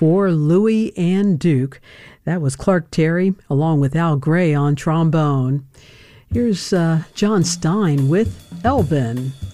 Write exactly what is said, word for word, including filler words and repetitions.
for Louis and Duke. That was Clark Terry along with Al Gray on trombone. Here's uh, John Stein with Elvin.